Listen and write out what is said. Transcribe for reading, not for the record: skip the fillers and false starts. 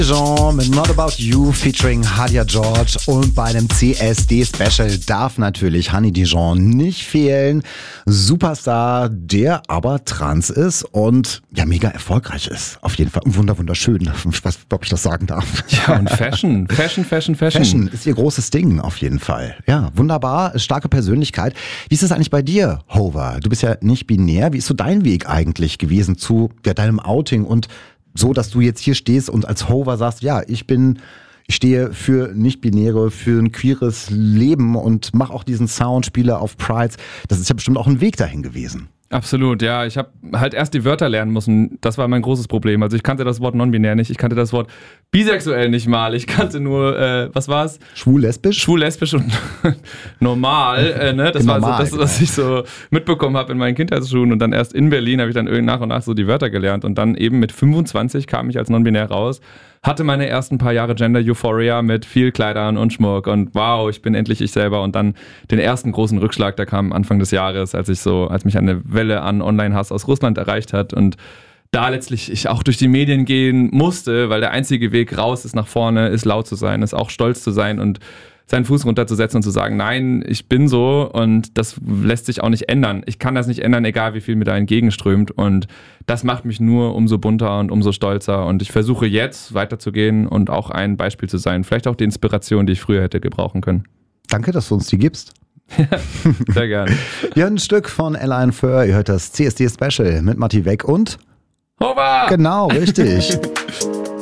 Jean mit Not About You featuring Hadia George und bei einem CSD-Special darf natürlich Honey Dijon nicht fehlen. Superstar, der aber trans ist und ja mega erfolgreich ist. Auf jeden Fall wunderschön, ob ich das sagen darf. Ja, und Fashion. Fashion ist ihr großes Ding auf jeden Fall. Ja, wunderbar, starke Persönlichkeit. Wie ist es eigentlich bei dir, Hover? Du bist ja nicht binär. Wie ist so dein Weg eigentlich gewesen zu deinem Outing und so, dass du jetzt hier stehst und als Hover sagst, ja, ich stehe für Nicht-Binäre, für ein queeres Leben und mache auch diesen Sound, spiele auf Prides. Das ist ja bestimmt auch ein Weg dahin gewesen. Absolut, ja. Ich habe halt erst die Wörter lernen müssen. Das war mein großes Problem. Also ich kannte das Wort non-binär nicht. Ich kannte das Wort bisexuell nicht mal. Ich kannte nur, was war's? Schwul-lesbisch? Schwul-lesbisch und normal. Ne? Das war normal, so das, was ich so mitbekommen habe in meinen Kindheitsschulen. Und dann erst in Berlin habe ich dann nach und nach so die Wörter gelernt. Und dann eben mit 25 kam ich als non-binär raus. Hatte meine ersten paar Jahre Gender-Euphoria mit viel Kleidern und Schmuck und wow, ich bin endlich ich selber. Und dann den ersten großen Rückschlag, der kam Anfang des Jahres, als mich eine Welle an Online-Hass aus Russland erreicht hat und da letztlich ich auch durch die Medien gehen musste, weil der einzige Weg raus ist nach vorne, ist laut zu sein, ist auch stolz zu sein und seinen Fuß runterzusetzen und zu sagen, nein, ich bin so und das lässt sich auch nicht ändern. Ich kann das nicht ändern, egal wie viel mir da entgegenströmt und das macht mich nur umso bunter und umso stolzer und ich versuche jetzt weiterzugehen und auch ein Beispiel zu sein. Vielleicht auch die Inspiration, die ich früher hätte gebrauchen können. Danke, dass du uns die gibst. Sehr gerne. Ja, ein Stück von Alain Föhr. Ihr hört das CSD Special mit Matti Weck und Hover! Genau, richtig.